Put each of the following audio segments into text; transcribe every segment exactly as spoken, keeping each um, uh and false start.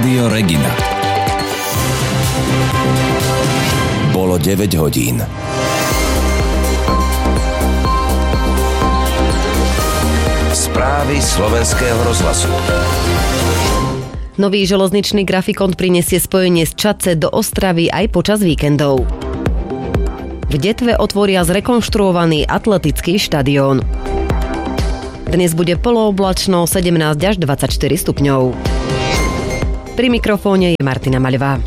Rádio Regina. Bolo deväť hodín. Správy slovenského rozhlasu. Nový železničný grafikon prinesie spojenie z Čadce do Ostravy aj počas víkendov. V Detve otvoria zrekonštruovaný atletický štadión. Dnes bude polooblačno, sedemnásť až dvadsaťštyri stupňov. Pri mikrofóne je Martina Maľová.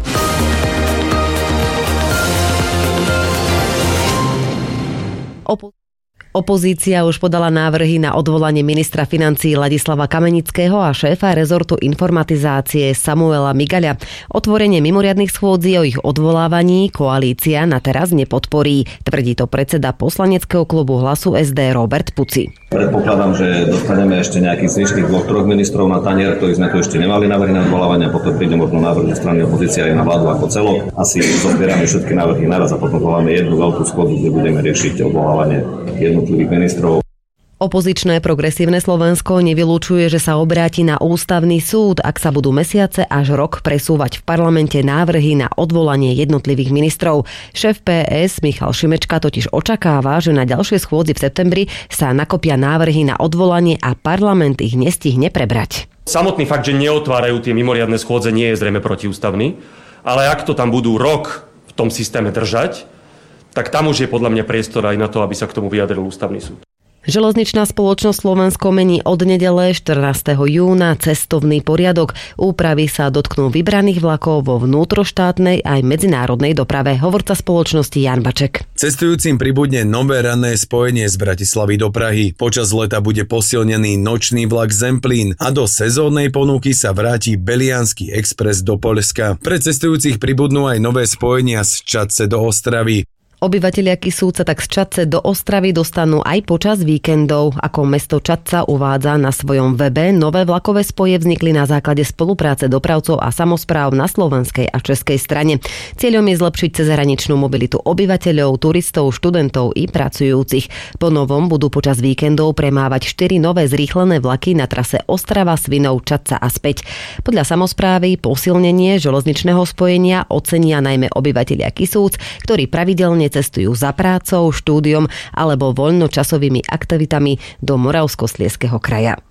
Opo- Opozícia už podala návrhy na odvolanie ministra financií Ladislava Kamenického a šéfa rezortu informatizácie Samuela Migaľa. Otvorenie mimoriadnych schôdzí o ich odvolávaní koalícia na teraz nepodporí. Tvrdí to predseda poslaneckého klubu Hlasu es dé Robert Puci. Predpokladám, že dostaneme ešte nejakých zvyšných dvoch, troch ministrov na tanier, ktorí sme tu ešte nemali návrhy na odvolávanie, a potom príde možno návrh zo strany opozície aj na vládu ako celok. Asi zozbierame všetky návrhy naraz a potom voláme jednu veľkú schôdzu, kde budeme riešiť odvolávanie jednotlivých ministrov. Opozičné Progresívne Slovensko nevylučuje, že sa obráti na ústavný súd, ak sa budú mesiace až rok presúvať v parlamente návrhy na odvolanie jednotlivých ministrov. Šéf pé es Michal Šimečka totiž očakáva, že na ďalšie schôdzi v septembri sa nakopia návrhy na odvolanie a parlament ich nestihne prebrať. Samotný fakt, že neotvárajú tie mimoriadne schôdze, nie je zrejme protiústavný, ale ak to tam budú rok v tom systéme držať, tak tam už je podľa mňa priestor aj na to, aby sa k tomu vyjadril ústavný súd. Železničná spoločnosť Slovensko mení od nedele štrnásteho júna cestovný poriadok. Úpravy sa dotknú vybraných vlakov vo vnútroštátnej aj medzinárodnej doprave. Hovorca spoločnosti Jan Baček. Cestujúcim pribudne nové ranné spojenie z Bratislavy do Prahy. Počas leta bude posilnený nočný vlak Zemplín a do sezónnej ponuky sa vráti Beliansky expres do Poľska. Pre cestujúcich pribudnú aj nové spojenia z Čadce do Ostravy. Obyvatelia Kisúca tak z Čadce do Ostravy dostanú aj počas víkendov. Ako mesto Čadca uvádza na svojom webe, nové vlakové spoje vznikli na základe spolupráce dopravcov a samospráv na slovenskej a českej strane. Cieľom je zlepšiť cezhraničnú mobilitu obyvateľov, turistov, študentov i pracujúcich. Po novom budú počas víkendov premávať štyri nové zrýchlené vlaky na trase Ostrava, Svinov, Čadca a späť. Podľa samosprávy posilnenie železničného spojenia ocenia najmä obyvatelia Kisúc, ktorí pravidelne cestujú za prácou, štúdiom alebo voľnočasovými aktivitami do Moravskoslezského kraja.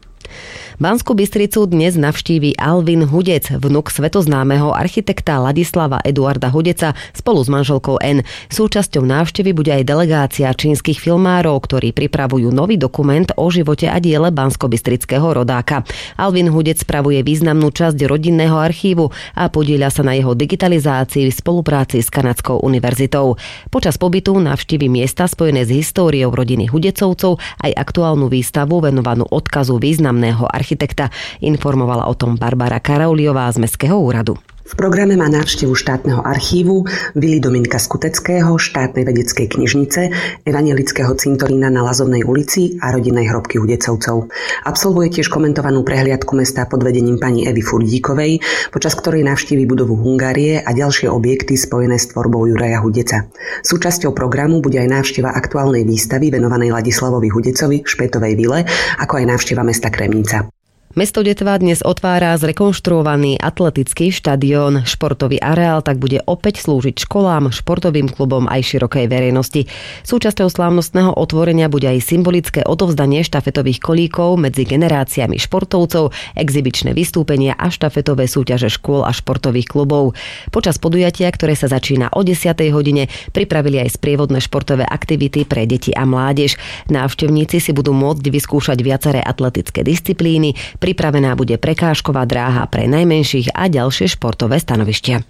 Banskú Bystricu dnes navštíví Alvin Hudec, vnuk svetoznámeho architekta Ladislava Eduarda Hudeca spolu s manželkou N. Súčasťou návštevy bude aj delegácia čínskych filmárov, ktorí pripravujú nový dokument o živote a diele banskobystrického rodáka. Alvin Hudec spravuje významnú časť rodinného archívu a podieľa sa na jeho digitalizácii v spolupráci s Kanadskou univerzitou. Počas pobytu navštíví miesta spojené s históriou rodiny Hudecovcov aj aktuálnu výstavu venovanú odkazu významného architekta. architekta, informovala o tom Barbara Karauliová z Mestského úradu. V programe má návštevu štátneho archívu, vily Dominika Skuteckého, štátnej vedeckej knižnice, evangelického cintorína na Lazovnej ulici a rodinnej hrobky Hudecovcov. Absolvuje tiež komentovanú prehliadku mesta pod vedením pani Evy Furdíkovej, počas ktorej navštíví budovu Hungárie a ďalšie objekty spojené s tvorbou Juraja Hudeca. Súčasťou programu bude aj návšteva aktuálnej výstavy venovanej Ladislavovi Hudecovi v Špätovej vile, ako aj návšteva mesta Kremnica. Mesto Detva dnes otvára zrekonštruovaný atletický štadión. Športový areál tak bude opäť slúžiť školám, športovým klubom aj širokej verejnosti. Súčasťou slávnostného otvorenia bude aj symbolické odovzdanie štafetových kolíkov medzi generáciami športovcov, exibičné vystúpenia a štafetové súťaže škôl a športových klubov. Počas podujatia, ktoré sa začína o desiatej hodine, pripravili aj sprievodné športové aktivity pre deti a mládež. Návštevníci si budú môcť vyskúšať viaceré atletické disciplíny. Pripravená bude prekážková dráha pre najmenších a ďalšie športové stanovištia.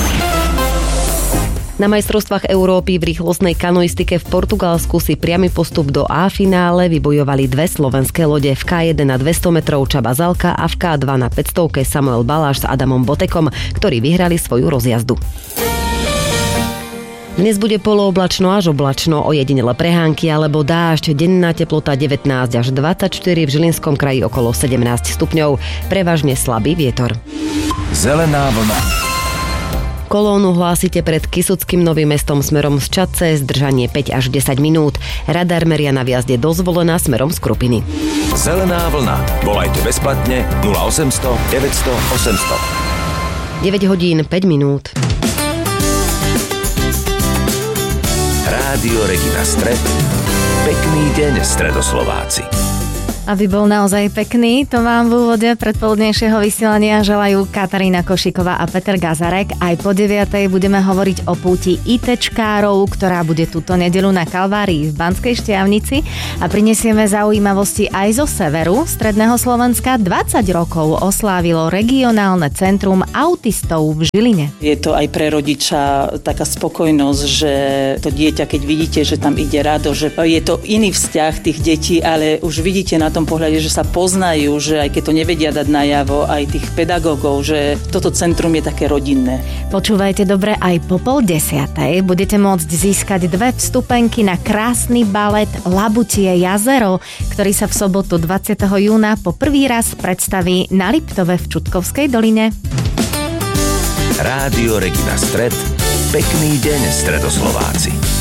Na majstrovstvách Európy v rýchlostnej kanoistike v Portugalsku si priamy postup do A finále vybojovali dve slovenské lode. V ká jeden na dvesto metrov Csaba Zalka a v ká dva na päťstovke Samuel Baláš s Adamom Botekom, ktorí vyhrali svoju rozjazdu. Dnes bude polooblačno až oblačno, ojedinele prehánky alebo dážď, denná teplota devätnásť až dvadsaťštyri, v Žilinskom kraji okolo sedemnásť stupňov, prevažne slabý vietor. Zelená vlna. Kolónu hlásite pred Kisuckým Novým Mestom smerom z Čadce, zdržanie päť až desať minút. Radar meria na viazde dozvolená smerom z Krupiny. Zelená vlna. Volajte bezplatne nula osemsto deväťsto osemsto. deväť hodín päť minút. Rádio Regina Stred. Pekný deň, Stredoslováci. Aby bol naozaj pekný, to vám v úvode predpoludnejšieho vysielania želajú Katarína Košíková a Peter Gazarek. Aj po deviatej budeme hovoriť o púti ITčkárov, ktorá bude túto nedeľu na Kalvárii v Banskej Štiavnici a prinesieme zaujímavosti aj zo severu stredného Slovenska. dvadsať rokov oslávilo regionálne centrum autistov v Žiline. Je to aj pre rodiča taká spokojnosť, že to dieťa, keď vidíte, že tam ide rado, že je to iný vzťah tých detí, ale už vidíte na tom pohľade, že sa poznajú, že aj keď to nevedia dať najavo, aj tých pedagógov, že toto centrum je také rodinné. Počúvajte dobre, aj po pol desiatej budete môcť získať dve vstupenky na krásny balet Labutie jazero, ktorý sa v sobotu dvadsiateho júna po prvý raz predstaví na Liptove v Čutkovskej doline. Rádio Regina Stred. Pekný deň, Stredoslováci.